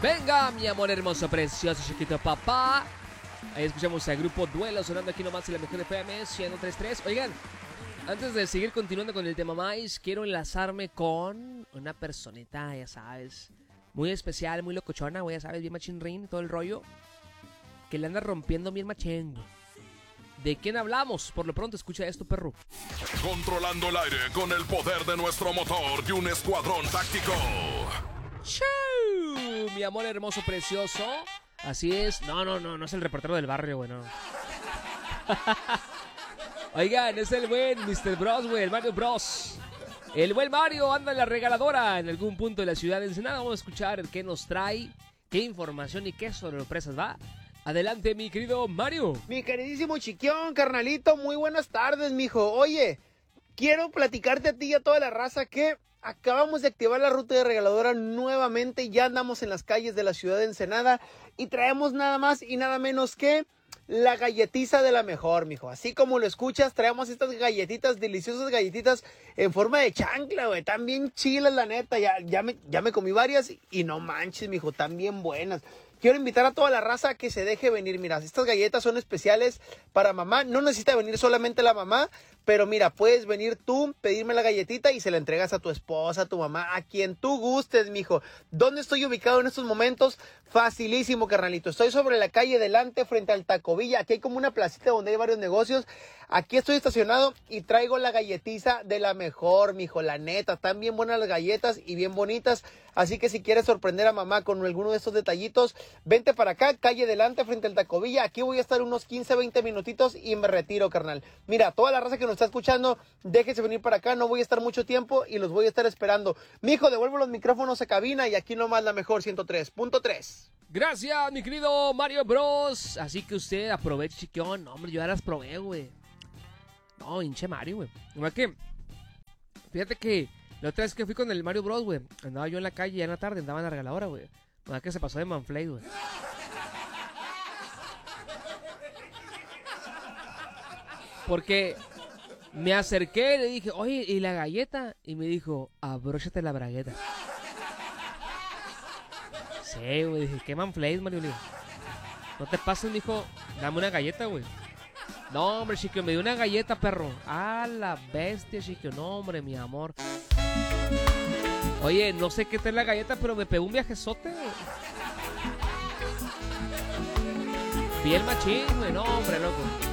Venga, mi amor hermoso, precioso, chiquito papá. Ahí escuchamos al grupo Duelo sonando aquí nomás en la mejor FM 103.3. Oigan, antes de seguir continuando con el tema más, quiero enlazarme con una personita, ya sabes, muy especial, muy locochona, güey, ya sabes, bien machinrín, todo el rollo, que le anda rompiendo bien machín. ¿De quién hablamos? Por lo pronto, escucha esto, perro. Controlando el aire con el poder de nuestro motor de un escuadrón táctico. ¡Chau! Mi amor hermoso, precioso. Así es. No es el reportero del barrio, güey, no. Oigan, es el buen Mr. Bros, güey, el Mario Bros. El buen Mario anda en la regaladora en algún punto de la ciudad de Ensenada. Vamos a escuchar qué nos trae, qué información y qué sorpresas va. Adelante, mi querido Mario. Mi queridísimo Chiquión, carnalito, muy buenas tardes, mijo. Oye, quiero platicarte a ti y a toda la raza que acabamos de activar la ruta de regaladora nuevamente. Ya andamos en las calles de la ciudad de Ensenada y traemos nada más y nada menos que la galletiza de la mejor, mijo. Así como lo escuchas, traemos estas galletitas, deliciosas galletitas en forma de chancla, güey. Están bien chilas, la neta. Ya me comí varias y no manches, mijo, están bien buenas. Quiero invitar a toda la raza a que se deje venir. Mira, estas galletas son especiales para mamá. No necesita venir solamente la mamá, pero mira, puedes venir tú, pedirme la galletita y se la entregas a tu esposa, a tu mamá, a quien tú gustes, mijo. ¿Dónde estoy ubicado en estos momentos? Facilísimo, carnalito. Estoy sobre la calle delante, frente al Taco Villa. Aquí hay como una placita donde hay varios negocios. Aquí estoy estacionado y traigo la galletiza de la mejor, mijo. La neta, están bien buenas las galletas y bien bonitas. Así que si quieres sorprender a mamá con alguno de estos detallitos, vente para acá, calle delante, frente al Taco Villa. Aquí voy a estar unos 15, 20 minutitos y me retiro, carnal. Mira, toda la raza que nos está escuchando, déjese venir para acá. No voy a estar mucho tiempo y los voy a estar esperando. Mijo, devuelvo los micrófonos a cabina y aquí nomás la mejor 103.3. Gracias, mi querido Mario Bros. Así que usted aproveche, chiquión. No, hombre, yo ya las probé, güey. No, hinche Mario, güey. Igual que, fíjate que la otra vez que fui con el Mario Bros, güey, andaba yo en la calle ya en la tarde, andaba en la regaladora, güey. Igual que se pasó de manflay, güey. Porque me acerqué y le dije, oye, ¿y la galleta? Y me dijo, abróchate la bragueta. Sí, güey, dije, ¿qué manflays, Mario? Le digo, no te pases, mijo, dame una galleta, güey. No, hombre, chiquio, me dio una galleta, perro. Ah, la bestia, chiquio. No, hombre, mi amor. Oye, no sé qué tal la galleta, pero me pegó un viajezote, güey. Bien machín, güey. No, hombre, loco.